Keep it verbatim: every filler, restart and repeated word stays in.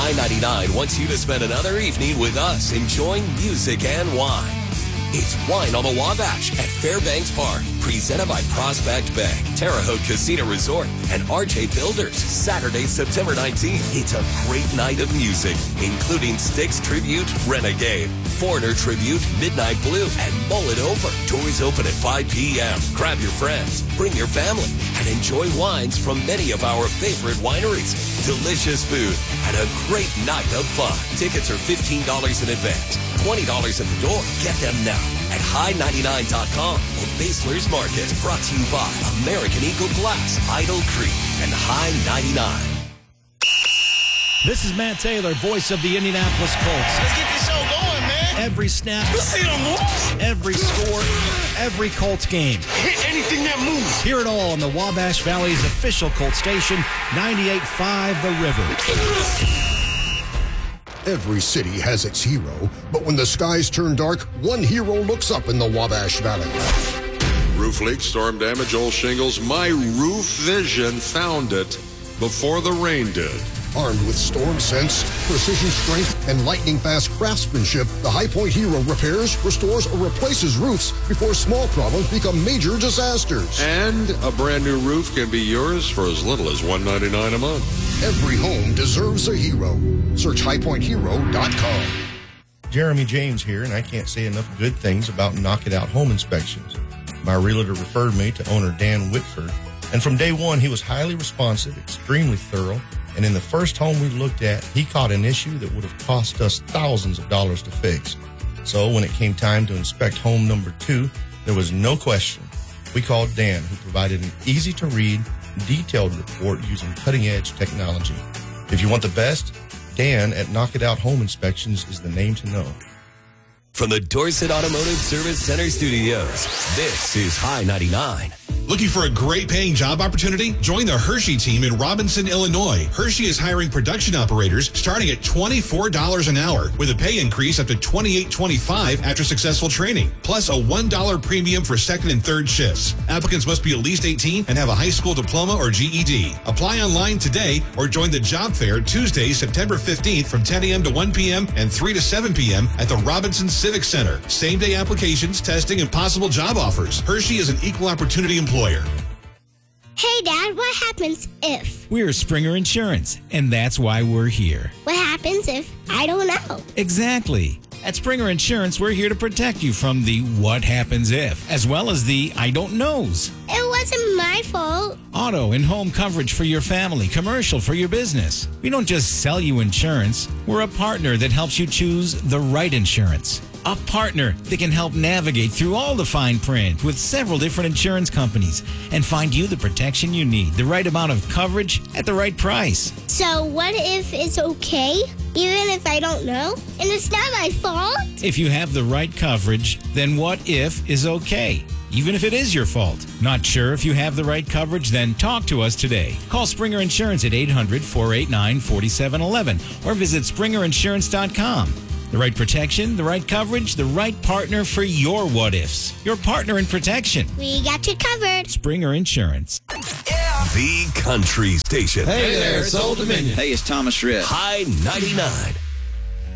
High ninety-nine wants you to spend another evening with us enjoying music and wine. It's Wine on the Wabash at Fairbanks Park, presented by Prospect Bank, Terre Haute Casino Resort, and R J Builders. Saturday, September nineteenth. It's a great night of music, including Styx Tribute, Renegade, Foreigner Tribute, Midnight Blue, and Mull It Over. Doors open at five p.m. Grab your friends, bring your family, and enjoy wines from many of our favorite wineries. Delicious food and a great night of fun. Tickets are fifteen dollars in advance, twenty dollars at the door. Get them now at high ninety-nine dot com or Basler's Market. Brought to you by American Eagle Glass, Idle Creek, and High ninety-nine. This is Matt Taylor, voice of the Indianapolis Colts. Let's get this show going, man. Every snap, Let's see them moves. every score, every Colts game. Hit anything that moves. Hear it all on the Wabash Valley's official Colts station, ninety-eight point five The River. Every city has its hero, but when the skies turn dark, one hero looks up in the Wabash Valley. Roof leak, storm damage, old shingles. My Roof Vision found it before the rain did. Armed with storm sense, precision strength, and lightning-fast craftsmanship, the High Point Hero repairs, restores, or replaces roofs before small problems become major disasters. And a brand new roof can be yours for as little as one hundred ninety-nine dollars a month. Every home deserves a hero. Search high point hero dot com. Jeremy James here, and I can't say enough good things about Knock It Out Home Inspections. My realtor referred me to owner Dan Whitford, and from day one, he was highly responsive, extremely thorough, and in the first home we looked at, he caught an issue that would have cost us thousands of dollars to fix. So when it came time to inspect home number two, there was no question. We called Dan, who provided an easy-to-read, detailed report using cutting-edge technology. If you want the best, Dan at Knock It Out Home Inspections is the name to know. From the Dorset Automotive Service Center Studios, this is High ninety-nine. Looking for a great paying job opportunity? Join the Hershey team in Robinson, Illinois. Hershey is hiring production operators starting at twenty-four dollars an hour with a pay increase up to twenty-eight twenty-five after successful training, plus a one dollar premium for second and third shifts. Applicants must be at least eighteen and have a high school diploma or G E D. Apply online today or join the job fair Tuesday, September fifteenth from ten a.m. to one p.m. and three to seven p.m. at the Robinson Civic Center. Same day applications, testing, and possible job offers. Hershey is an equal opportunity employer. Hey, Dad, what happens if? We're Springer Insurance, and that's why we're here. What happens if I don't know? Exactly. At Springer Insurance, we're here to protect you from the what happens if, as well as the I don't knows. It wasn't my fault. Auto and home coverage for your family, commercial for your business. We don't just sell you insurance. We're a partner that helps you choose the right insurance. A partner that can help navigate through all the fine print with several different insurance companies and find you the protection you need, the right amount of coverage at the right price. So what if it's okay, even if I don't know? And it's not my fault? If you have the right coverage, then what if is okay, even if it is your fault. Not sure if you have the right coverage? Then talk to us today. Call Springer Insurance at eight hundred, four eight nine, four seven one one or visit springer insurance dot com. The right protection, the right coverage, the right partner for your what-ifs. Your partner in protection. We got you covered. Springer Insurance. The Country Station. Hey there, it's Old Dominion. Hey, it's Thomas Rhett. High ninety-nine.